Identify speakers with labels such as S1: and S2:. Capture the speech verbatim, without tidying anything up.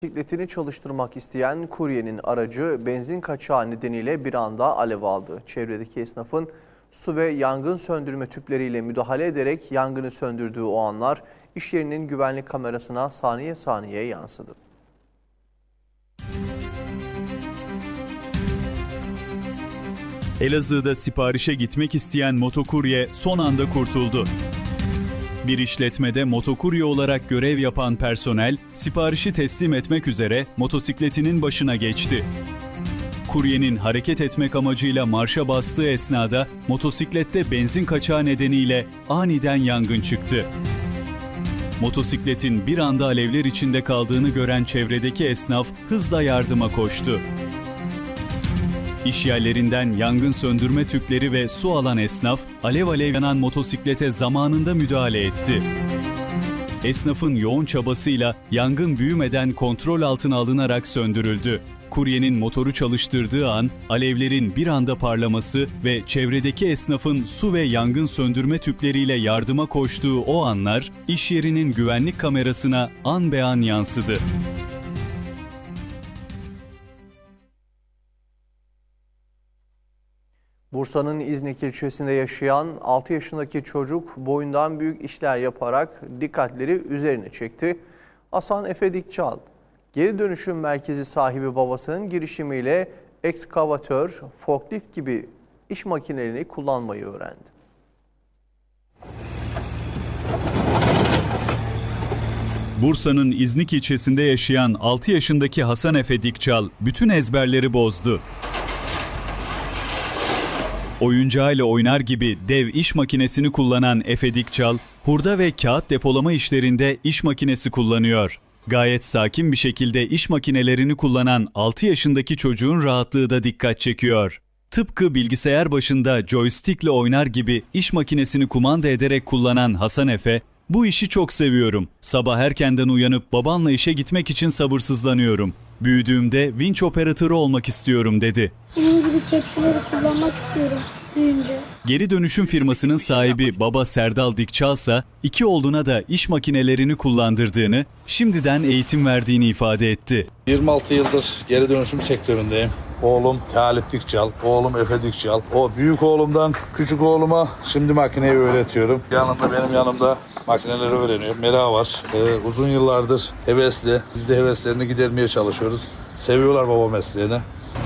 S1: Bisikletini çalıştırmak isteyen kuryenin aracı benzin kaçağı nedeniyle bir anda alev aldı. Çevredeki esnafın su ve yangın söndürme tüpleriyle müdahale ederek yangını söndürdüğü o anlar iş yerinin güvenlik kamerasına saniye saniye yansıdı.
S2: Elazığ'da siparişe gitmek isteyen motokurye son anda kurtuldu. Bir işletmede motokurye olarak görev yapan personel, siparişi teslim etmek üzere motosikletinin başına geçti. Kuryenin hareket etmek amacıyla marşa bastığı esnada motosiklette benzin kaçağı nedeniyle aniden yangın çıktı. Motosikletin bir anda alevler içinde kaldığını gören çevredeki esnaf hızla yardıma koştu. İş yerlerinden yangın söndürme tüpleri ve su alan esnaf, alev alev yanan motosiklete zamanında müdahale etti. Esnafın yoğun çabasıyla yangın büyümeden kontrol altına alınarak söndürüldü. Kuryenin motoru çalıştırdığı an, alevlerin bir anda parlaması ve çevredeki esnafın su ve yangın söndürme tüpleriyle yardıma koştuğu o anlar, iş yerinin güvenlik kamerasına an be an yansıdı.
S1: Bursa'nın İznik ilçesinde yaşayan altı yaşındaki çocuk boyundan büyük işler yaparak dikkatleri üzerine çekti. Hasan Efe Dikçal, geri dönüşüm merkezi sahibi babasının girişimiyle ekskavatör, forklift gibi iş makinelerini kullanmayı öğrendi.
S2: Bursa'nın İznik ilçesinde yaşayan altı yaşındaki Hasan Efe Dikçal bütün ezberleri bozdu. Oyuncağıyla oynar gibi dev iş makinesini kullanan Efe Dikçal, hurda ve kağıt depolama işlerinde iş makinesi kullanıyor. Gayet sakin bir şekilde iş makinelerini kullanan altı yaşındaki çocuğun rahatlığı da dikkat çekiyor. Tıpkı bilgisayar başında joystickle oynar gibi iş makinesini kumanda ederek kullanan Hasan Efe, "Bu işi çok seviyorum. Sabah erkenden uyanıp babamla işe gitmek için sabırsızlanıyorum. Büyüdüğümde vinç operatörü olmak istiyorum," dedi.
S3: Benim gibi kepçeleri kullanmak istiyorum büyüyünce.
S2: Geri dönüşüm firmasının sahibi baba Serdal Dikçal ise iki oğluna da iş makinelerini kullandırdığını, şimdiden eğitim verdiğini ifade etti.
S4: yirmi altı yıldır geri dönüşüm sektöründeyim. Oğlum Talip Dikçal, oğlum Efe Dikçal. O büyük oğlumdan küçük oğluma şimdi makineyi öğretiyorum. Yanımda benim yanımda makineleri öğreniyor. Mera var. Ee, uzun yıllardır hevesli. Biz de heveslerini gidermeye çalışıyoruz. Seviyorlar baba mesleğini.